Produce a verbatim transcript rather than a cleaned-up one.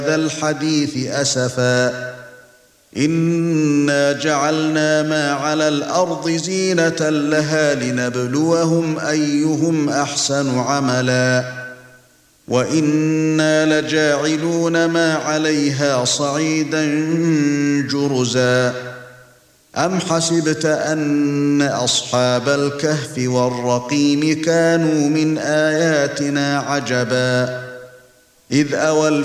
الحديث أسفا إنا جعلنا ما على الأرض زينة لها لنبلوهم أيهم أحسن عملا وإنا لجاعلون ما عليها صعيدا جرزا أم حسبت أن أصحاب الكهف والرقيم كانوا من آياتنا عجبا إذ أوى